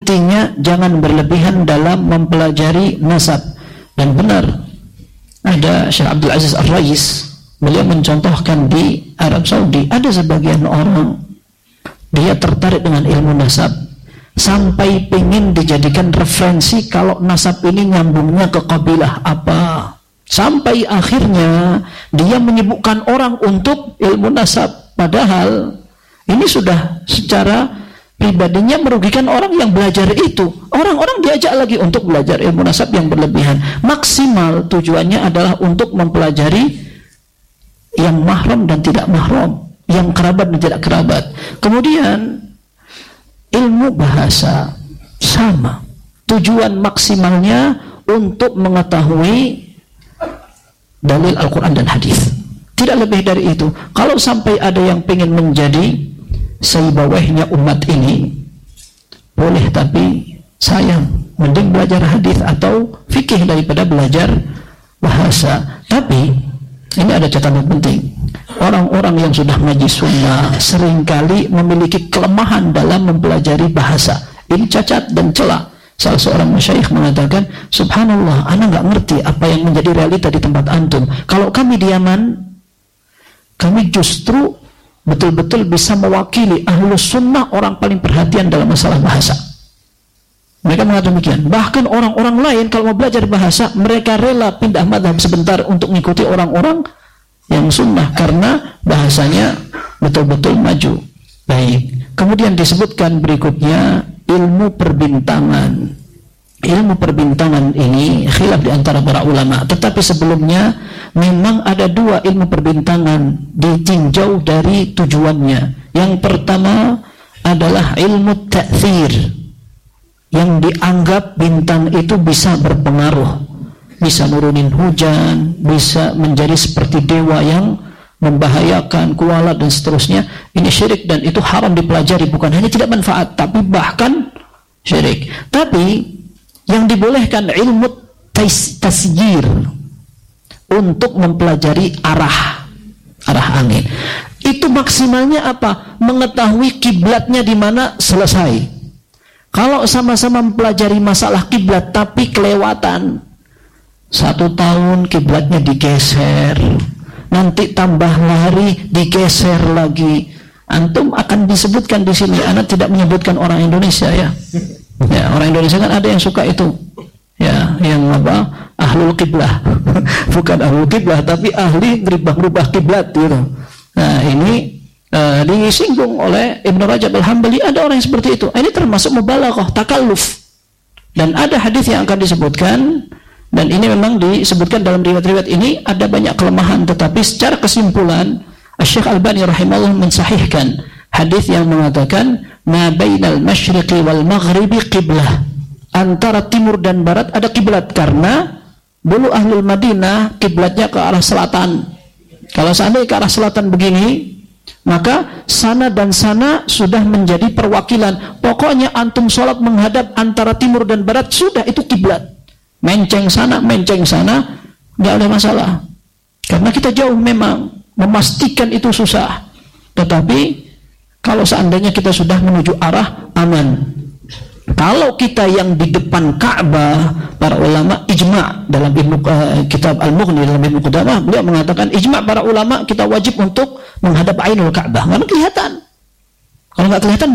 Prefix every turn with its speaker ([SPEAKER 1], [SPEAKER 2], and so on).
[SPEAKER 1] intinya jangan berlebihan dalam mempelajari nasab. Dan benar, ada Syekh Abdul Aziz Ar-Rais, beliau mencontohkan di Arab Saudi ada sebagian orang dia tertarik dengan ilmu nasab sampai pengen dijadikan referensi kalau nasab ini nyambungnya ke kabilah apa, sampai akhirnya dia menyibukkan orang untuk ilmu nasab, padahal ini sudah secara pribadinya merugikan orang yang belajar itu. Orang-orang diajak lagi untuk belajar ilmu nasab yang berlebihan. Maksimal tujuannya adalah untuk mempelajari yang mahram dan tidak mahram, yang kerabat dan tidak kerabat. Kemudian ilmu bahasa sama. Tujuan maksimalnya untuk mengetahui dalil Al-Quran dan hadis. Tidak lebih dari itu. Kalau sampai ada yang pengen menjadi seibawahnya umat ini, boleh, tapi sayang, mending belajar hadis atau fikih daripada belajar bahasa. Tapi ini ada catatan penting. Orang-orang yang sudah ngaji sunnah seringkali memiliki kelemahan dalam mempelajari bahasa. Ini cacat dan celah. Salah seorang masyayikh mengatakan, subhanallah, ana nggak ngerti apa yang menjadi realita di tempat antum. Kalau kami di Yaman, kami justru betul-betul bisa mewakili ahlus sunnah, orang paling perhatian dalam masalah bahasa. Mereka mengatakan demikian. Bahkan orang-orang lain kalau mau belajar bahasa, mereka rela pindah madhab sebentar untuk mengikuti orang-orang yang sunnah karena bahasanya betul-betul maju. Baik. Kemudian disebutkan berikutnya ilmu perbintangan. Ilmu perbintangan ini khilaf di antara para ulama, tetapi sebelumnya memang ada dua ilmu perbintangan ditinjau dari tujuannya. Yang pertama adalah ilmu ta'thir, yang dianggap bintang itu bisa berpengaruh, bisa nurunin hujan, bisa menjadi seperti dewa yang membahayakan, kualat dan seterusnya. Ini syirik dan itu haram dipelajari, bukan hanya tidak manfaat tapi bahkan syirik. Tapi yang dibolehkan ilmu tasyir untuk mempelajari arah angin. Itu maksimalnya apa? Mengetahui kiblatnya di mana, selesai. Kalau sama-sama mempelajari masalah kiblat tapi kelewatan, 1 tahun kiblatnya digeser, nanti tambah lari digeser lagi, antum akan disebutkan di sini. Anak tidak menyebutkan orang Indonesia ya. Ya, orang Indonesia kan ada yang suka itu. Ya, yang apa? Ahlul kiblah. Bukan ahlul kiblah tapi ahli merubah kiblat gitu. Nah, ini disinggung oleh Ibnu Rajab Al-Hambali, ada orang yang seperti itu. Ini termasuk mubalaghah, takalluf. Dan ada hadis yang akan disebutkan, dan ini memang disebutkan dalam riwayat-riwayat ini ada banyak kelemahan, tetapi secara kesimpulan Asy-Syaikh Albani rahimahullah mensahihkan hadis yang mengatakan ma bainal masyriqi wal maghribi qiblah, antara timur dan barat ada kiblat, karena dulu ahlul Madinah kiblatnya ke arah selatan. Kalau seandainya ke arah selatan begini, maka sana dan sana sudah menjadi perwakilan. Pokoknya antum sholat menghadap antara timur dan barat, sudah itu kiblat. Menceng sana, nggak ada masalah. Karena kita jauh memang, memastikan itu susah. Tetapi kalau seandainya kita sudah menuju arah, aman. Kalau kita yang di depan Ka'bah, para ulama ijma' dalam kitab Al-Mughni dalam Ibnu Qudamah, beliau mengatakan ijma' para ulama kita wajib untuk menghadap Ainul Ka'bah, karena kelihatan. Kalau nggak kelihatan